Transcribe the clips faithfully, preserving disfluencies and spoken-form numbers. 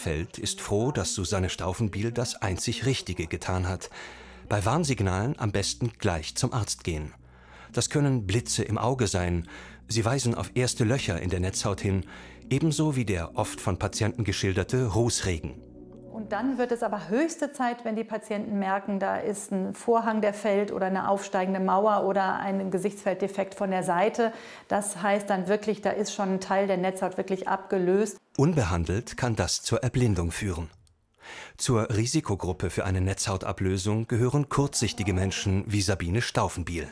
Bielefeld ist froh, dass Susanne Staufenbiel das einzig Richtige getan hat. Bei Warnsignalen am besten gleich zum Arzt gehen. Das können Blitze im Auge sein. Sie weisen auf erste Löcher in der Netzhaut hin, ebenso wie der oft von Patienten geschilderte Rußregen. Und dann wird es aber höchste Zeit, wenn die Patienten merken, da ist ein Vorhang, der fällt oder eine aufsteigende Mauer oder ein Gesichtsfelddefekt von der Seite. Das heißt dann wirklich, da ist schon ein Teil der Netzhaut wirklich abgelöst. Unbehandelt kann das zur Erblindung führen. Zur Risikogruppe für eine Netzhautablösung gehören kurzsichtige Menschen wie Sabine Staufenbiel.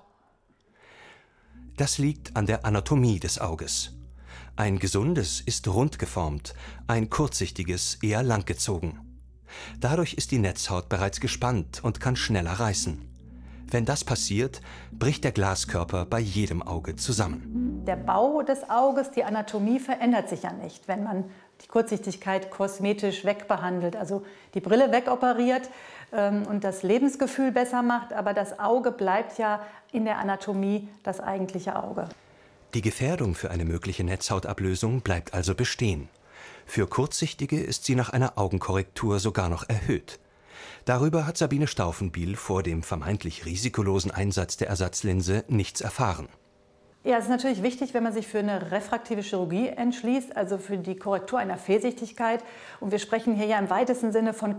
Das liegt an der Anatomie des Auges. Ein gesundes ist rund geformt, ein kurzsichtiges eher langgezogen. Dadurch ist die Netzhaut bereits gespannt und kann schneller reißen. Wenn das passiert, bricht der Glaskörper bei jedem Auge zusammen. Der Bau des Auges, die Anatomie verändert sich ja nicht, wenn man die Kurzsichtigkeit kosmetisch wegbehandelt, also die Brille wegoperiert ähm, und das Lebensgefühl besser macht, aber das Auge bleibt ja in der Anatomie das eigentliche Auge. Die Gefährdung für eine mögliche Netzhautablösung bleibt also bestehen. Für Kurzsichtige ist sie nach einer Augenkorrektur sogar noch erhöht. Darüber hat Sabine Staufenbiel vor dem vermeintlich risikolosen Einsatz der Ersatzlinse nichts erfahren. Ja, es ist natürlich wichtig, wenn man sich für eine refraktive Chirurgie entschließt, also für die Korrektur einer Fehlsichtigkeit. Und wir sprechen hier ja im weitesten Sinne von